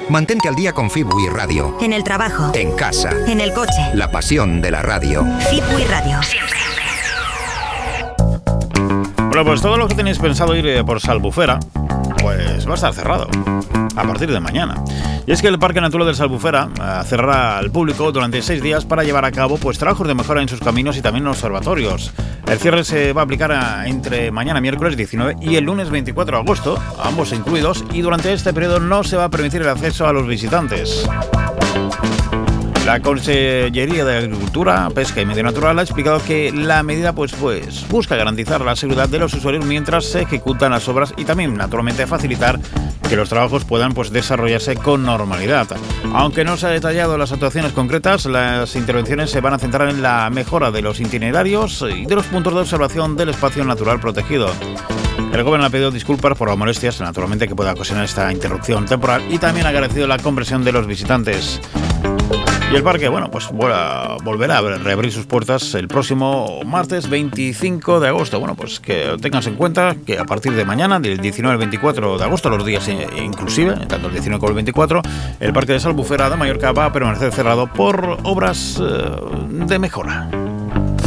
Mantente al día con Fibui Radio. En el trabajo. En casa. En el coche. La pasión de la radio. Fibui Radio. Bueno, pues todo lo que tenéis pensado ir por Salbufera, pues va a estar cerrado a partir de mañana. Y es que el Parque Natural de Salbufera cerrará al público durante 6 días para llevar a cabo pues trabajos de mejora en sus caminos y también en observatorios. El cierre se va a aplicar entre mañana miércoles 19 y el lunes 24 de agosto, ambos incluidos, y durante este periodo no se va a permitir el acceso a los visitantes. La Consellería de Agricultura, Pesca y Medio Natural ha explicado que la medida pues busca garantizar la seguridad de los usuarios mientras se ejecutan las obras y también, naturalmente, facilitar que los trabajos puedan desarrollarse con normalidad. Aunque no se ha detallado las actuaciones concretas, las intervenciones se van a centrar en la mejora de los itinerarios y de los puntos de observación del espacio natural protegido. El gobierno ha pedido disculpas por las molestias, naturalmente, que pueda ocasionar esta interrupción temporal, y también ha agradecido la comprensión de los visitantes. Y el parque, pues volverá a reabrir sus puertas el próximo martes 25 de agosto. Bueno, pues que tengas en cuenta que a partir de mañana, del 19 al 24 de agosto, los días inclusive, tanto el 19 como el 24, el Parque de Salbufera de Mallorca va a permanecer cerrado por obras de mejora.